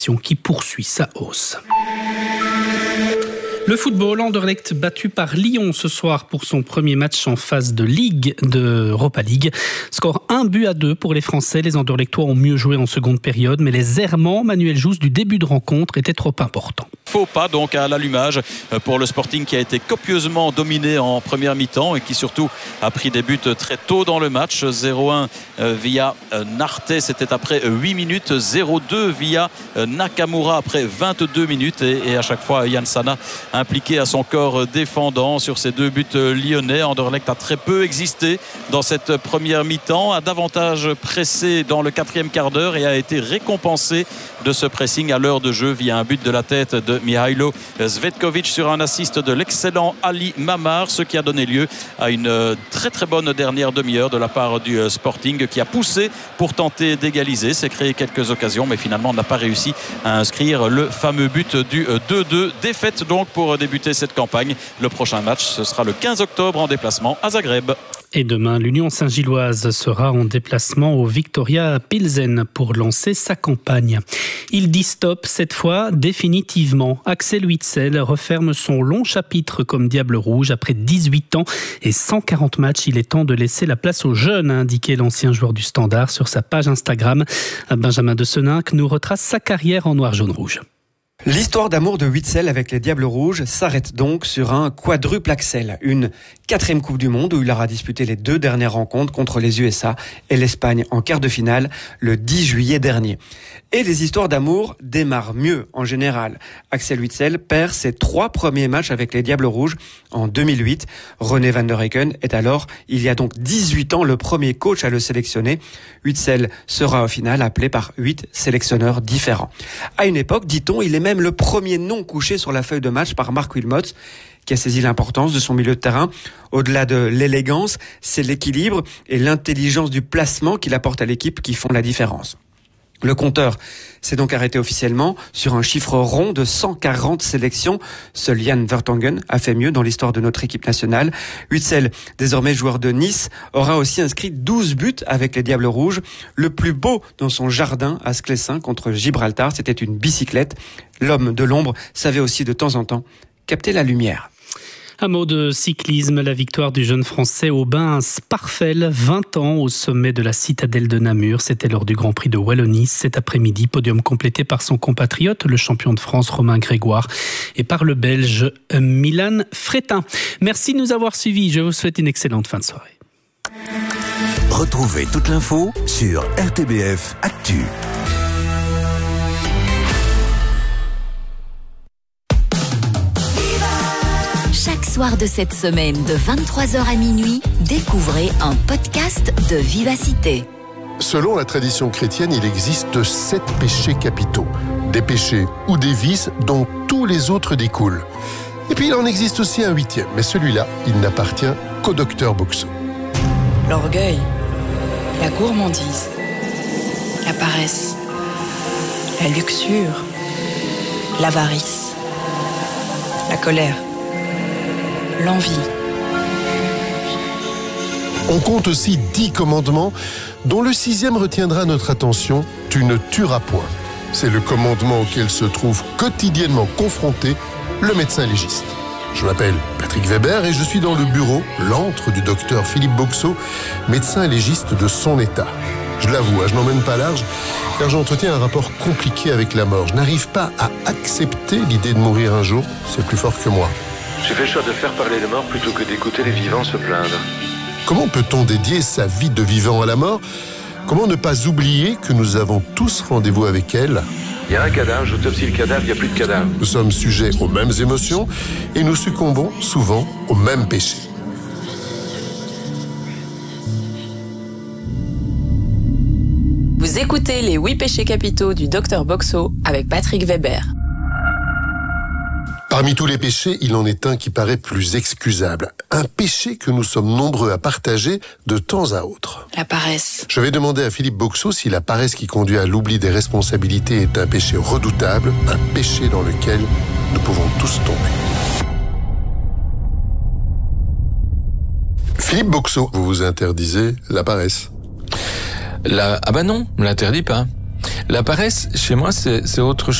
qui poursuit sa hausse. Le football, Anderlecht battu par Lyon ce soir pour son premier match en phase de Ligue, de Europa League. Score 1-2 pour les Français. Les Anderlechtois ont mieux joué en seconde période, mais les errements, Manuel Jousse, du début de rencontre étaient trop importants. Faux pas donc à l'allumage pour le Sporting qui a été copieusement dominé en première mi-temps et qui surtout a pris des buts très tôt dans le match. 0-1 via Narté, c'était après 8 minutes. 0-2 via Nakamura après 22 minutes. Et à chaque fois, Yann Sana impliqué à son corps défendant sur ces deux buts lyonnais. Anderlecht a très peu existé dans cette première mi-temps, a davantage pressé dans le quatrième quart d'heure et a été récompensé de ce pressing à l'heure de jeu via un but de la tête de Mihailo Zvetkovic sur un assist de l'excellent Ali Mamar, ce qui a donné lieu à une très très bonne dernière demi-heure de la part du Sporting qui a poussé pour tenter d'égaliser, s'est créé quelques occasions mais finalement n'a pas réussi à inscrire le fameux but du 2-2. Défaite donc pour débuter cette campagne. Le prochain match ce sera le 15 octobre en déplacement à Zagreb. Et demain, l'Union Saint-Gilloise sera en déplacement au Victoria Pilsen pour lancer sa campagne. Il dit stop cette fois définitivement. Axel Witsel referme son long chapitre comme Diable Rouge. Après 18 ans et 140 matchs, il est temps de laisser la place aux jeunes, a indiqué l'ancien joueur du Standard sur sa page Instagram. Benjamin de Seninck nous retrace sa carrière en noir-jaune-rouge. L'histoire d'amour de Witsel avec les Diables Rouges s'arrête donc sur un quadruple axel. Une 4e Coupe du Monde où il aura disputé les 2 dernières rencontres contre les USA et l'Espagne en quart de finale le 10 juillet dernier. Et les histoires d'amour démarrent mieux en général. Axel Witsel perd ses 3 premiers matchs avec les Diables Rouges en 2008. René van der Eycken est alors, il y a donc 18 ans, le premier coach à le sélectionner. Witsel sera au final appelé par 8 sélectionneurs différents. À une époque, dit-on, il est même le premier nom couché sur la feuille de match par Marc Wilmots, qui a saisi l'importance de son milieu de terrain. Au-delà de l'élégance, c'est l'équilibre et l'intelligence du placement qu'il apporte à l'équipe qui font la différence. Le compteur s'est donc arrêté officiellement sur un chiffre rond de 140 sélections. Seul Jan Vertonghen a fait mieux dans l'histoire de notre équipe nationale. Witsel, désormais joueur de Nice, aura aussi inscrit 12 buts avec les Diables Rouges. Le plus beau dans son jardin à Sclessin contre Gibraltar, c'était une bicyclette. L'homme de l'ombre savait aussi de temps en temps capter la lumière. Un mot de cyclisme, la victoire du jeune Français Aubin Sparfel, 20 ans, au sommet de la citadelle de Namur. C'était lors du Grand Prix de Wallonie cet après-midi. Podium complété par son compatriote, le champion de France Romain Grégoire, et par le Belge Milan Fretin. Merci de nous avoir suivis. Je vous souhaite une excellente fin de soirée. Retrouvez toute l'info sur RTBF Actu. Chaque soir de cette semaine, de 23h à minuit, découvrez un podcast de Vivacité. Selon la tradition chrétienne, il existe 7 péchés capitaux. Des péchés ou des vices dont tous les autres découlent. Et puis il en existe aussi un 8e, mais celui-là, il n'appartient qu'au docteur Boxo. L'orgueil, la gourmandise, la paresse, la luxure, l'avarice, la colère, l'envie. On compte aussi 10 commandements, dont le 6e retiendra notre attention, tu ne tueras point. C'est le commandement auquel se trouve quotidiennement confronté le médecin légiste. Je m'appelle Patrick Weber et je suis dans le bureau, l'antre du docteur Philippe Boxo, médecin légiste de son état. Je l'avoue, je n'emmène pas large, car j'entretiens un rapport compliqué avec la mort. Je n'arrive pas à accepter l'idée de mourir un jour, c'est plus fort que moi. J'ai fait le choix de faire parler les morts plutôt que d'écouter les vivants se plaindre. Comment peut-on dédier sa vie de vivant à la mort ? Comment ne pas oublier que nous avons tous rendez-vous avec elle ? Il y a un cadavre, j'autopsie le cadavre, il n'y a plus de cadavre. Nous sommes sujets aux mêmes émotions et nous succombons souvent aux mêmes péchés. Vous écoutez les 8 péchés capitaux du docteur Boxo avec Patrick Weber. Parmi tous les péchés, il en est un qui paraît plus excusable. Un péché que nous sommes nombreux à partager de temps à autre. La paresse. Je vais demander à Philippe Boxo si la paresse qui conduit à l'oubli des responsabilités est un péché redoutable, un péché dans lequel nous pouvons tous tomber. Philippe Boxo, vous vous interdisez la paresse. Ah bah non, on ne l'interdit pas. La paresse, chez moi, c'est autre chose.